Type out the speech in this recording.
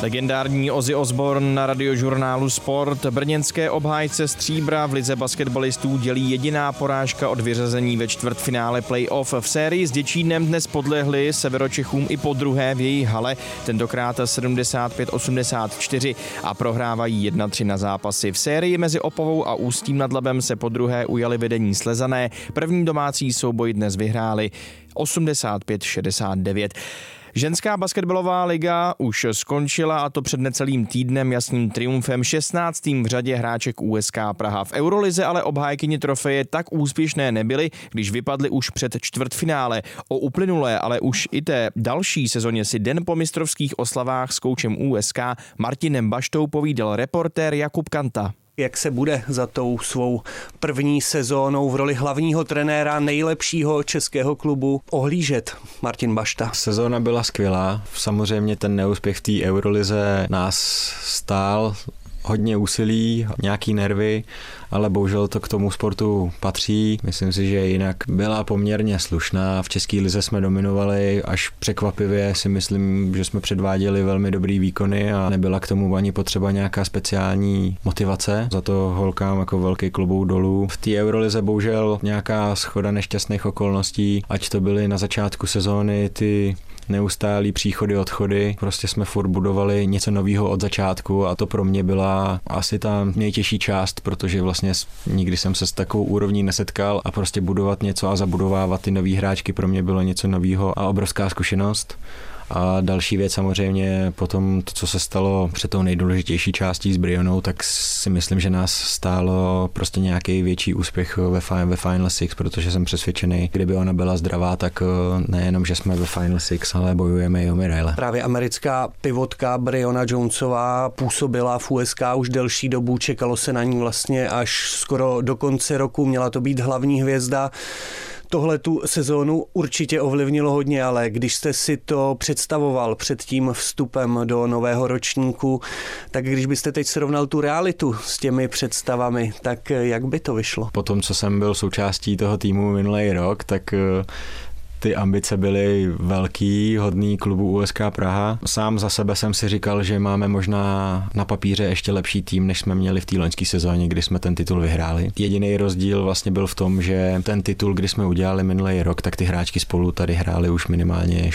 Legendární Ozzy Osbourne na radiožurnálu Sport. Brněnské obhájce stříbra v lize basketbalistů dělí jediná porážka od vyřazení ve čtvrtfinále playoff. V sérii s Děčínem dnes podlehli Severočechům i podruhé v jejich hale, tentokrát 75-84 a prohrávají 1-3 na zápasy. V sérii mezi Opavou a Ústím nad Labem se podruhé ujali vedení Slezané. První domácí souboj dnes vyhráli 85-69. Ženská basketbalová liga už skončila, a to před necelým týdnem jasným triumfem 16. v řadě hráček USK Praha. V Eurolize ale obhájkyni trofeje tak úspěšné nebyly, když vypadly už před čtvrtfinále. O uplynulé, ale už i té další sezóně si den po mistrovských oslavách s koučem USK Martinem Baštou povídal reportér Jakub Kanta. Jak se bude za tou svou první sezónou v roli hlavního trenéra nejlepšího českého klubu ohlížet Martin Bašta? Sezóna byla skvělá. Samozřejmě ten neúspěch v té Eurolize nás stál hodně úsilí, nějaký nervy, ale bohužel to k tomu sportu patří. Myslím si, že jinak byla poměrně slušná. V české lize jsme dominovali, až překvapivě si myslím, že jsme předváděli velmi dobrý výkony a nebyla k tomu ani potřeba nějaká speciální motivace. Za to holkám jako velký klobouk dolů. V té Eurolize bohužel nějaká shoda nešťastných okolností, ať to byly na začátku sezóny ty neustálý příchody, odchody. Prostě jsme furt budovali něco nového od začátku a to pro mě byla asi ta nejtěžší část, protože vlastně nikdy jsem se s takovou úrovní nesetkal a prostě budovat něco a zabudovávat ty nový hráčky pro mě bylo něco nového a obrovská zkušenost. A další věc samozřejmě potom to, co se stalo před tou nejdůležitější částí s Brionou, tak si myslím, že nás stálo prostě nějaký větší úspěch ve Final Six, protože jsem přesvědčený, kdyby ona byla zdravá, tak nejenom, že jsme ve Final Six, ale bojujeme i o medaile. Právě americká pivotka Brionna Jonesová působila v USK už delší dobu, čekalo se na ní vlastně až skoro do konce roku, měla to být hlavní hvězda. Tohle tu sezónu určitě ovlivnilo hodně, ale když jste si to představoval před tím vstupem do nového ročníku, tak když byste teď srovnal tu realitu s těmi představami, tak jak by to vyšlo? Po tom, co jsem byl součástí toho týmu minulý rok, tak ty ambice byly velký, hodný klubu USK Praha. Sám za sebe jsem si říkal, že máme možná na papíře ještě lepší tým, než jsme měli v té loňské sezóně, kdy jsme ten titul vyhráli. Jediný rozdíl vlastně byl v tom, že ten titul, kdy jsme udělali minulý rok, tak ty hráčky spolu tady hráli už minimálně